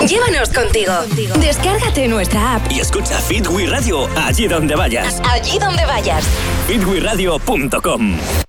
Llévanos contigo. Descárgate nuestra app y escucha Fit We Radio allí donde vayas. Allí donde vayas. fitwiradio.com.